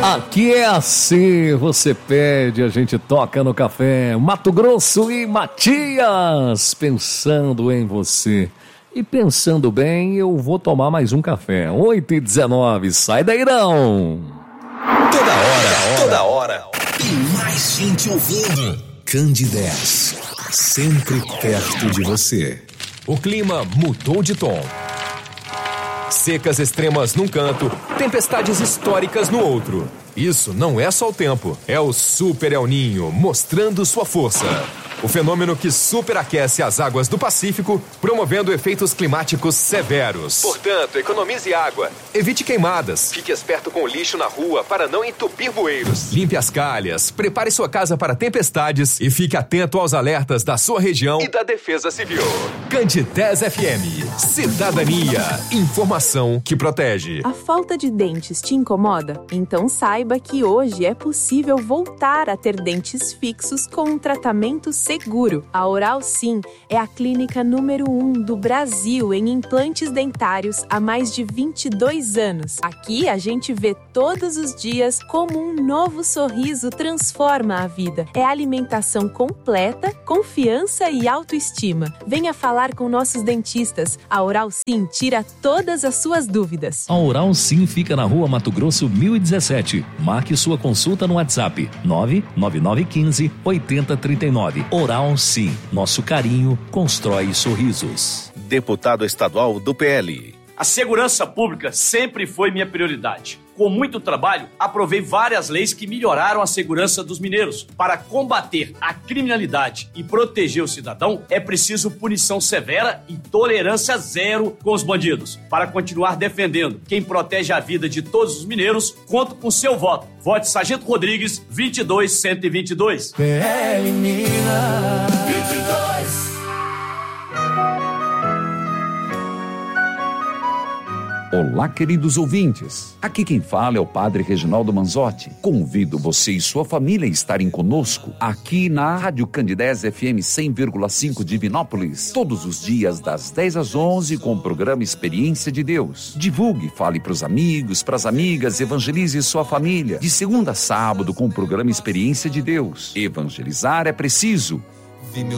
Aqui é assim, você pede, a gente toca no café. Mato Grosso e Matias, pensando em você. E pensando bem, eu vou tomar mais um café. 8h19, sai daí não! Toda hora. Tem mais gente ouvindo. Candidez, sempre perto de você. O clima mudou de tom. Secas extremas num canto, tempestades históricas no outro. Isso não é só o tempo, é o Super El Niño mostrando sua força. O fenômeno que superaquece as águas do Pacífico, promovendo efeitos climáticos severos. Portanto, economize água, evite queimadas, fique esperto com o lixo na rua para não entupir bueiros. Limpe as calhas, prepare sua casa para tempestades e fique atento aos alertas da sua região e da Defesa Civil. Candidez FM, cidadania, informação que protege. A falta de dentes te incomoda? Então saiba que hoje é possível voltar a ter dentes fixos com um tratamento seguro. A Oral Sim é a clínica número 1 do Brasil em implantes dentários há mais de 22 anos. Aqui a gente vê todos os dias como um novo sorriso transforma a vida. É alimentação completa, confiança e autoestima. Venha falar com nossos dentistas. A Oral Sim tira todas as suas dúvidas. A Oral Sim fica na Rua Mato Grosso 1017. Marque sua consulta no WhatsApp 99915 8039. Oral Sim, nosso carinho constrói sorrisos. Deputado estadual do PL. A segurança pública sempre foi minha prioridade. Com muito trabalho, aprovei várias leis que melhoraram a segurança dos mineiros. Para combater a criminalidade e proteger o cidadão, é preciso punição severa e tolerância zero com os bandidos. Para continuar defendendo quem protege a vida de todos os mineiros, conto com seu voto. Vote Sargento Rodrigues, 22122. PL Minas 22. Olá, queridos ouvintes. Aqui quem fala é o Padre Reginaldo Manzotti. Convido você e sua família a estarem conosco aqui na Rádio Candidez FM 100,5 de Vinópolis, todos os dias das 10 às 11 com o programa Experiência de Deus. Divulgue, fale para os amigos, para as amigas, evangelize sua família. De segunda a sábado com o programa Experiência de Deus. Evangelizar é preciso.